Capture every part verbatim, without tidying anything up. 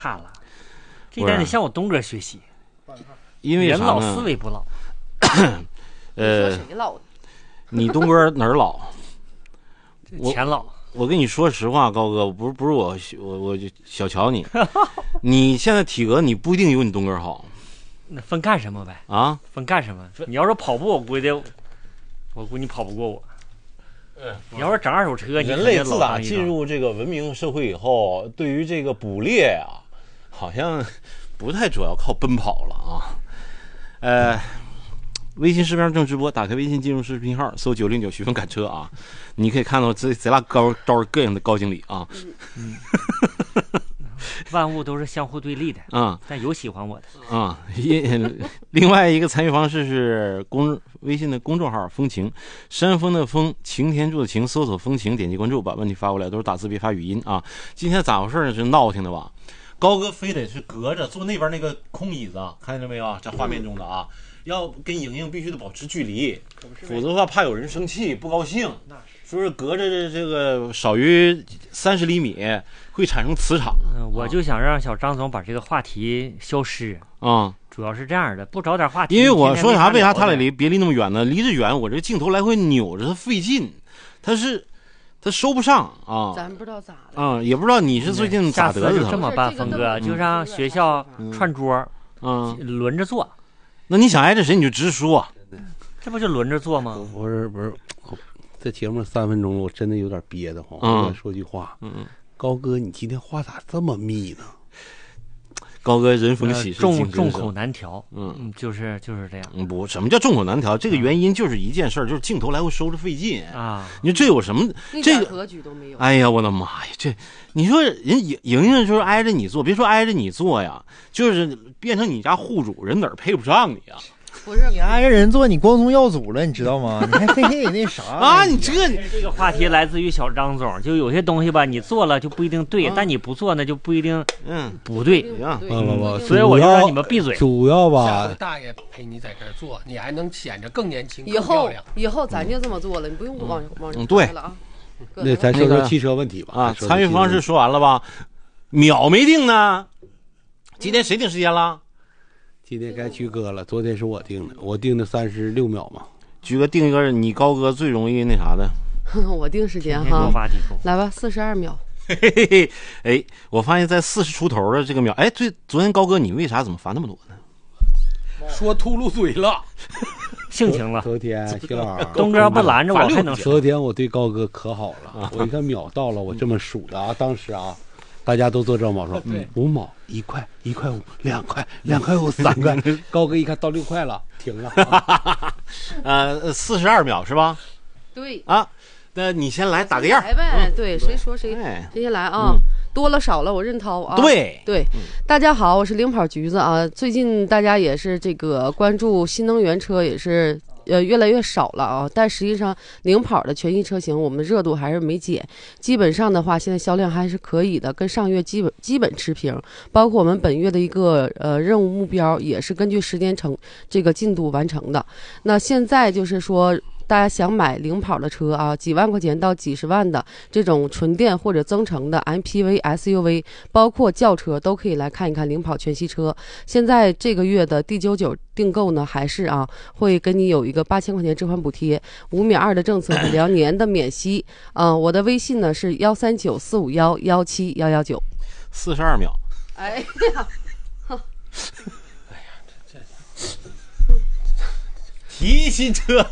差了，这点得向我东哥学习。 因为人老思维不老。 呃， 谁老？ 你东哥哪儿老？ 钱老。 我跟你说实话，高哥，不是不是我我我就小瞧你，你现在体格你不一定有你东哥好。 那分干什么呗？ 啊， 分干什么？你要说跑步，我估计我估计你跑不过我。 嗯， 你要是整二手车， 人类自打进入这个文明社会以后，对于这个捕猎呀、啊，好像不太主要靠奔跑了啊。呃，微信视频上正直播，打开微信进入视频号，搜九零九徐峰赶车啊，你可以看到这贼拉高招膈应的高经理啊。 嗯，万物都是相互对立的啊、嗯， 但有喜欢我的啊、嗯。另外一个参与方式是公微信的公众号风情，山峰的峰，擎天柱的擎，搜索风情，点击关注，把问题发过来，都是打字别发语音啊。今天咋回事呢？是闹挺的吧？高哥非得是隔着坐那边那个空椅子，看见了没有？这画面中的啊，要跟莹莹必须得保持距离，否则的话怕有人生气不高兴。说是隔着这个少于三十厘米会产生磁场。 嗯，我就想让小张总把这个话题消失啊、嗯。 主要是这样的，不找点话题。 因为我说啥，为啥他俩离别离那么远呢？离着远，我这个镜头来回扭着，他费劲，他是他收不上啊。 咱不知道咋的啊、嗯，也不知道你是最近咋得的。 这么办，峰哥，就让学校串桌， 嗯， 轮着坐。 那你想挨着谁你就直说， 这不就轮着坐吗？ 不是不是，这节目三分钟了，我真的有点憋得慌。 嗯， 我说句话， 嗯， 高哥，你今天话咋这么密呢？ 高哥人逢喜事众众口难调， 嗯， 就是就是这样。 嗯，不，什么叫众口难调？这个原因就是一件事儿，就是镜头来回收着费劲啊。 你说这有什么？这个格局都没有。 哎呀，我的妈呀！这你说人莹莹莹就是挨着你坐，别说挨着你坐呀，就是变成你家户主，人哪儿配不上你呀？ 不是你挨着人做，你光宗耀祖了，你知道吗？你还非得那啥啊？你这这个话题来自于小张总，就有些东西吧，你做了就不一定对， 啊、 但你不做呢就不一定嗯不对。 啊， 不不不， 所以我就让你们闭嘴。 主要吧， 下回大爷陪你在这儿做，你还能显着更年轻、 以后以后咱就这么做了，你不用往往上对了啊。 那咱说说汽车问题吧。 啊，参与方式说完了吧？秒没定呢，今天谁定时间了？ 今天该居哥了，昨天是我定的，我定的三十六秒嘛。 居哥定一个你高哥最容易那啥的。 我定时间哈，来吧，四十二秒。 嘿嘿嘿，哎，我发现在四十出头的这个秒，哎，对，昨天高哥你为啥怎么发那么多呢？ 说秃噜嘴了， 性情了。 昨天徐老师， 东哥不拦着我还能。 昨天我对高哥可好了，我一看秒到了，我这么数的啊，当时啊。大家都做账毛说，嗯，五毛一块，一块五，两块，两块五，三块。高哥一看到六块了，停了。啊、 呃，四十二秒是吧？ 对啊，那你先来打个样来呗。 嗯、 对，谁说谁谁先来啊？嗯、多了少了我认掏啊。 对对、嗯，大家好，我是领跑橘子啊。最近大家也是这个关注新能源车，也是。呃，越来越少了啊，但实际上领跑的全系车型，我们的热度还是没减。基本上的话，现在销量还是可以的，跟上月基本基本持平。包括我们本月的一个呃任务目标，也是根据时间成这个进度完成的。那现在就是说。大家想买领跑的车啊，几万块钱到几十万的这种纯电或者增程的 M P V、S U V， 包括轿车都可以来看一看领跑全系车。现在这个月的 D 九九订购呢，还是啊会给你有一个八千块钱置换补贴，五免二的政策，两年的免息。啊、呃，我的微信呢是幺三九四五幺幺七幺幺九， 四十二秒。 哎呀， 哎呀，这这提新车。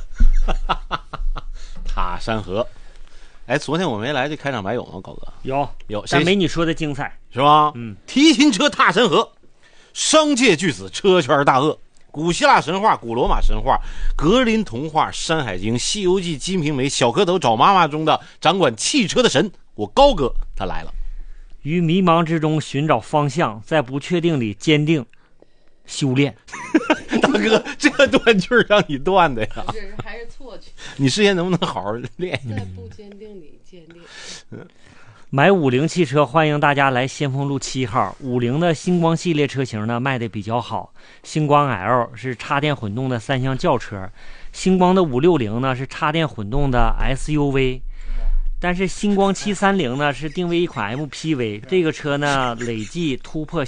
塔山河，哎，昨天我没来，这开场白有吗？高哥有有， 但没你说的精彩， 是吧？ 嗯， 提新车踏山河，商界巨子，车圈大鳄，古希腊神话、古罗马神话、格林童话、山海经、西游记、金瓶梅、小蝌蚪找妈妈中的掌管汽车的神，我高哥他来了。 于迷茫之中寻找方向，在不确定里坚定修炼。 大哥，这段句让你断的呀？ 不是，还是错觉。 你事先能不能好好练？ 在不坚定里坚定。 买五菱汽车，欢迎大家来先锋路七号。五菱的星光系列车型呢卖的比较好，星光 L 是插电混动的三厢轿车，星光的五六零呢是插电混动的 S U V， 但是星光七三零呢是定位一款 M P V， 这个车呢累计突破